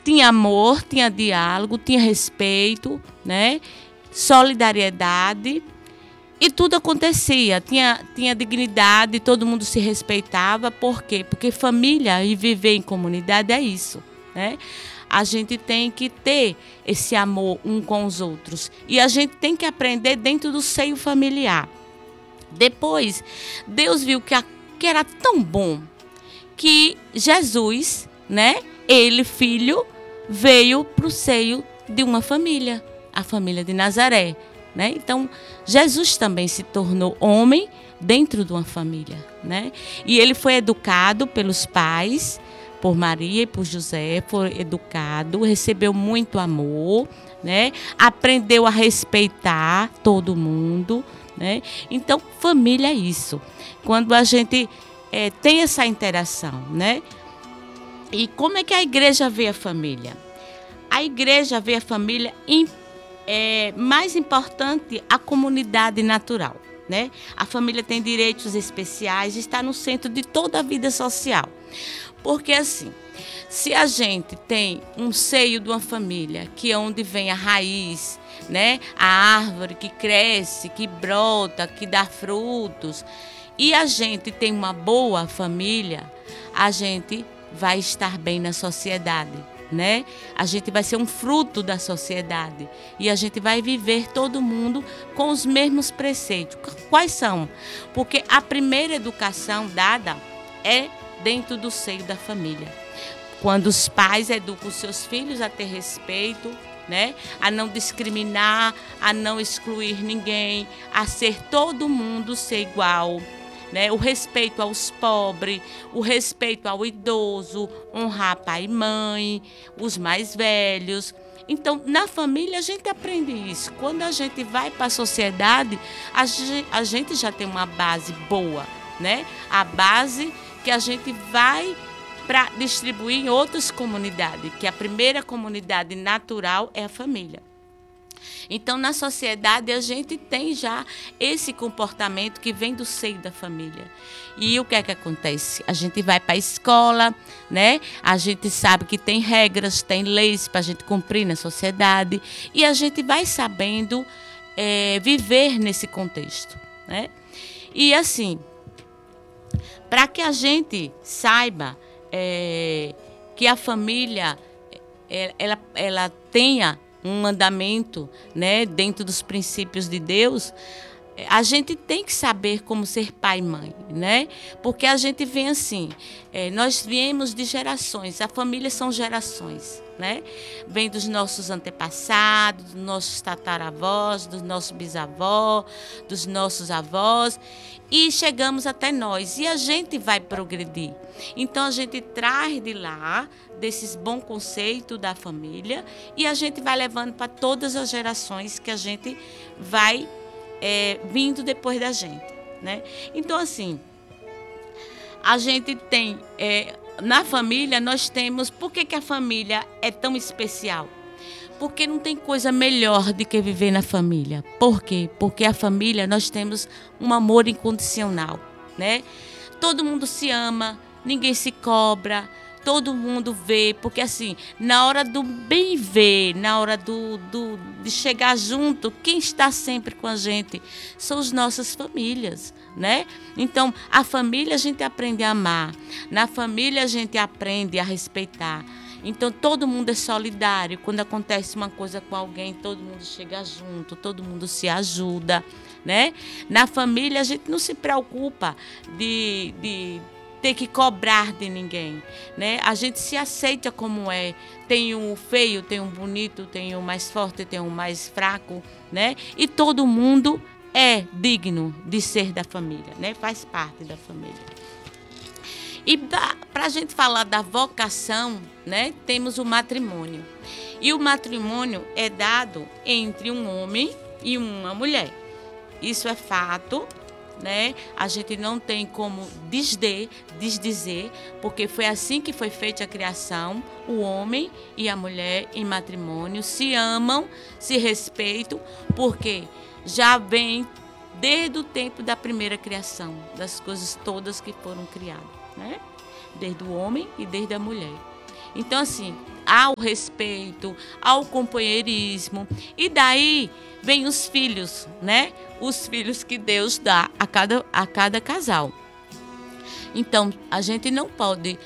tinha amor, tinha diálogo, tinha respeito, né? Solidariedade, e tudo acontecia, tinha dignidade, todo mundo se respeitava. Por quê? Porque família e viver em comunidade é isso, né? A gente tem que ter esse amor um com os outros, e a gente tem que aprender dentro do seio familiar. Depois, Deus viu que era tão bom que Jesus, né, ele, filho, veio para o seio de uma família, a família de Nazaré, né? Então, Jesus também se tornou homem dentro de uma família, né? E ele foi educado pelos pais, por Maria e por José, foi educado, recebeu muito amor, né? Aprendeu a respeitar todo mundo, né? Então, família é isso. Quando a gente tem essa interação, né? E como é que a igreja vê a família? A igreja vê a família mais importante, a comunidade natural, né? A família tem direitos especiais, está no centro de toda a vida social. Porque assim, se a gente tem um seio de uma família, que é onde vem a raiz, né? A árvore que cresce, que brota, que dá frutos, e a gente tem uma boa família, a gente vai estar bem na sociedade, né? A gente vai ser um fruto da sociedade e a gente vai viver todo mundo com os mesmos preceitos. Quais são? Porque a primeira educação dada é dentro do seio da família. Quando os pais educam os seus filhos a ter respeito, né? A não discriminar, a não excluir ninguém, a ser todo mundo ser igual, né? O respeito aos pobres, o respeito ao idoso, honrar pai e mãe, os mais velhos. Então, na família, a gente aprende isso. Quando a gente vai para a sociedade, a gente já tem uma base boa, né? A base que a gente vai para distribuir em outras comunidades, que a primeira comunidade natural é a família. Então, na sociedade, a gente tem já esse comportamento que vem do seio da família. E o que é que acontece? A gente vai para a escola, né? A gente sabe que tem regras, tem leis para a gente cumprir na sociedade, e a gente vai sabendo viver nesse contexto, né? E assim, para que a gente saiba que a família ela tenha um mandamento, né, dentro dos princípios de Deus, a gente tem que saber como ser pai e mãe, né? Porque a gente vem assim, nós viemos de gerações, a família são gerações, né? Vem dos nossos antepassados, dos nossos tataravós, dos nossos bisavós, dos nossos avós, e chegamos até nós, e a gente vai progredir. Então a gente traz de lá, desses bons conceitos da família, e a gente vai levando para todas as gerações que a gente vai vindo depois da gente, né? Então, assim, a gente tem, na família, nós temos... Por que a família é tão especial? Porque não tem coisa melhor do que viver na família. Por quê? Porque a família, nós temos um amor incondicional, né? Todo mundo se ama, ninguém se cobra, todo mundo vê, porque assim, na hora do bem ver, na hora de chegar junto, quem está sempre com a gente são as nossas famílias, né? Então, a família a gente aprende a amar, na família a gente aprende a respeitar. Então, todo mundo é solidário. Quando acontece uma coisa com alguém, todo mundo chega junto, todo mundo se ajuda, né? Na família, a gente não se preocupa de ter que cobrar de ninguém, né? A gente se aceita como é. Tem um feio, tem um bonito, tem um mais forte, tem um mais fraco, né? E todo mundo é digno de ser da família, né? Faz parte da família. E para a gente falar da vocação, né? Temos o matrimônio. E o matrimônio é dado entre um homem e uma mulher. Isso é fato, né? A gente não tem como desdizer, porque foi assim que foi feita a criação. O homem e a mulher em matrimônio se amam, se respeitam, porque já vem desde o tempo da primeira criação, das coisas todas que foram criadas, né? Desde o homem e desde a mulher. Então, assim, há o respeito, há o companheirismo. E daí vem os filhos, né? Os filhos que Deus dá a cada casal. Então, a gente não pode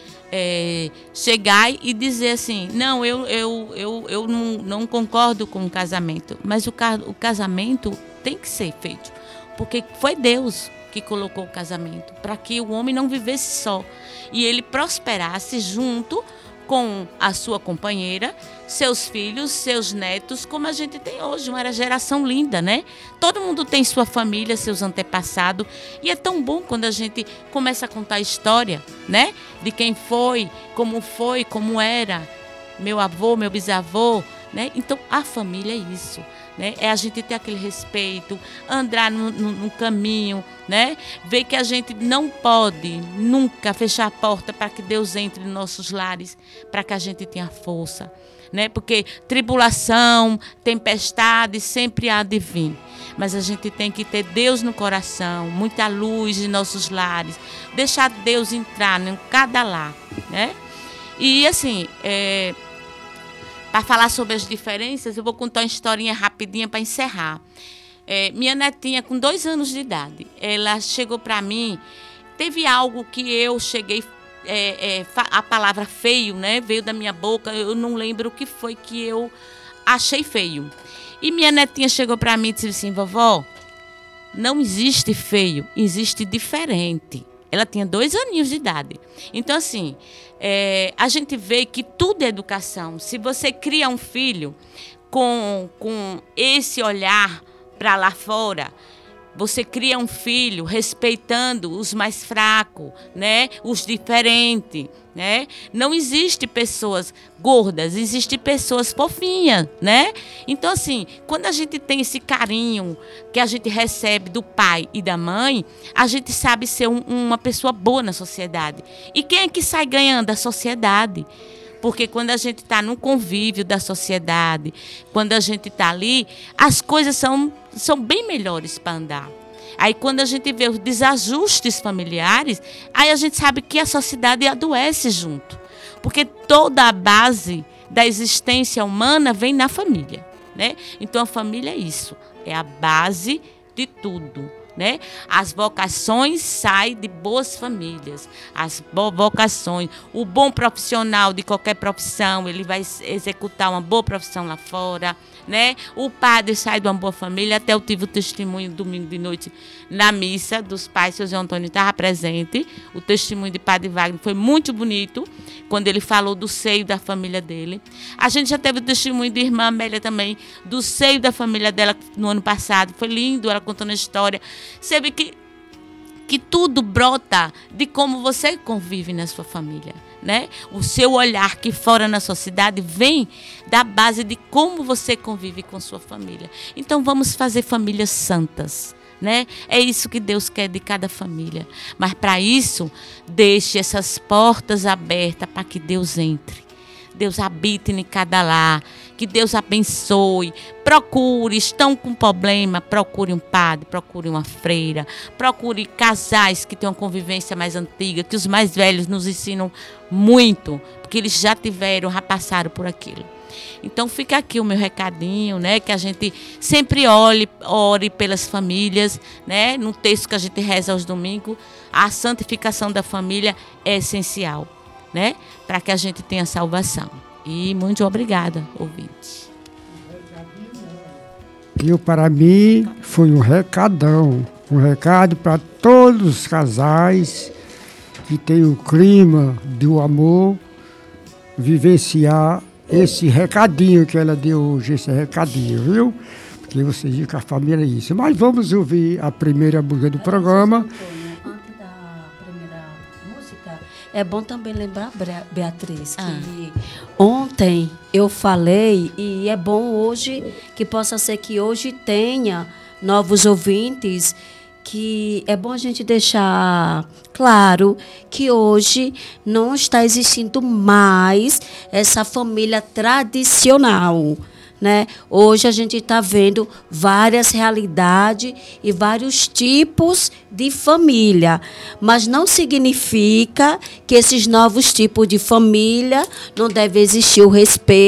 chegar e dizer assim, não, eu não concordo com o casamento. Mas o casamento tem que ser feito, porque foi Deus que colocou o casamento, para que o homem não vivesse só e ele prosperasse junto com a sua companheira, seus filhos, seus netos, como a gente tem hoje, uma geração linda, né? Todo mundo tem sua família, seus antepassados, e é tão bom quando a gente começa a contar a história, né? De quem foi, como era, meu avô, meu bisavô, né? Então, a família é isso, né? É a gente ter aquele respeito, andar no caminho, né? Ver que a gente não pode nunca fechar a porta para que Deus entre em nossos lares, para que a gente tenha força, né? Porque tribulação, tempestade sempre há de vir. Mas a gente tem que ter Deus no coração, muita luz em nossos lares, deixar Deus entrar em cada lar, né? E assim, para falar sobre as diferenças, eu vou contar uma historinha rapidinha para encerrar. Minha netinha, com 2 anos de idade, ela chegou para mim, teve algo que eu cheguei, a palavra feio, né, veio da minha boca, eu não lembro o que foi que eu achei feio. E minha netinha chegou para mim e disse assim, vovó, não existe feio, existe diferente. Ela tinha 2 aninhos de idade. Então, assim, a gente vê que tudo é educação. Se você cria um filho com esse olhar para lá fora, você cria um filho respeitando os mais fracos, né? Os diferentes, né? Não existe pessoas gordas, existe pessoas fofinhas, né? Então, assim, quando a gente tem esse carinho que a gente recebe do pai e da mãe, a gente sabe ser uma pessoa boa na sociedade. E quem é que sai ganhando? A sociedade. Porque quando a gente está no convívio da sociedade, quando a gente está ali, as coisas são bem melhores para andar. Aí quando a gente vê os desajustes familiares, aí a gente sabe que a sociedade adoece junto. Porque toda a base da existência humana vem na família, né? Então a família é isso, é a base de tudo, né? As vocações saem de boas famílias. As vocações, o bom profissional de qualquer profissão, ele vai executar uma boa profissão lá fora, né? O padre sai de uma boa família. Até eu tive o testemunho domingo de noite na missa dos pais, seu Zé Antônio estava presente. O testemunho de padre Wagner foi muito bonito, quando ele falou do seio da família dele. A gente já teve o testemunho de irmã Amélia também, do seio da família dela no ano passado. Foi lindo, ela contando a história. Você vê que tudo brota de como você convive na sua família, né? O seu olhar aqui fora na sociedade vem da base de como você convive com sua família. Então vamos fazer famílias santas, né? É isso que Deus quer de cada família. Mas para isso, deixe essas portas abertas para que Deus entre. Deus habite em cada lar, que Deus abençoe. Procure, estão com problema, procure um padre, procure uma freira, procure casais que tenham convivência mais antiga, que os mais velhos nos ensinam muito, porque eles já passaram por aquilo. Então fica aqui o meu recadinho, né? Que a gente sempre ore pelas famílias, né? No texto que a gente reza aos domingos, a santificação da família é essencial, né? Para que a gente tenha salvação. E muito obrigada, ouvinte. Para mim foi um recadão, um recado para todos os casais que tem o clima do amor, vivenciar esse recadinho que ela deu hoje, esse recadinho, viu? Porque você diz que a família é isso. Mas vamos ouvir a primeira música do programa. Antes da primeira música, é bom também lembrar, Beatriz, que ontem eu falei, e é bom hoje, que possa ser que hoje tenha novos ouvintes, que é bom a gente deixar claro que hoje não está existindo mais essa família tradicional, né? Hoje a gente está vendo várias realidades e vários tipos de família, mas não significa que esses novos tipos de família não deve existir o respeito